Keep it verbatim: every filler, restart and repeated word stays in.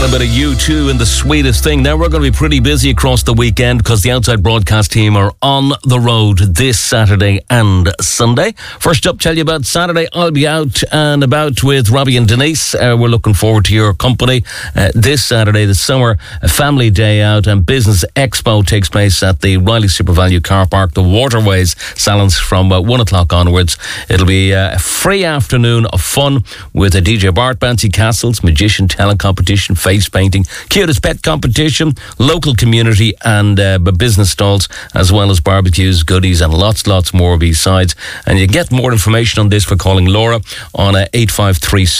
A bit of U two and the sweetest thing. Now we're going to be pretty busy across the weekend because the Outside Broadcast team are on the road this Saturday and Sunday. First up, tell you about Saturday. I'll be out and about with Robbie and Denise. Uh, we're looking forward to your company uh, this Saturday. The summer family day out and business expo takes place at the Riley SuperValue car park, the Waterways Salons, from uh, one o'clock onwards. It'll be uh, a free afternoon of fun with a D J Bart, Bouncy Castles, magician talent competition, face painting, cutest pet competition, local community and uh, business stalls, as well as barbecues, goodies and lots, lots more besides. And you get more information on this for calling Laura on uh, eight five three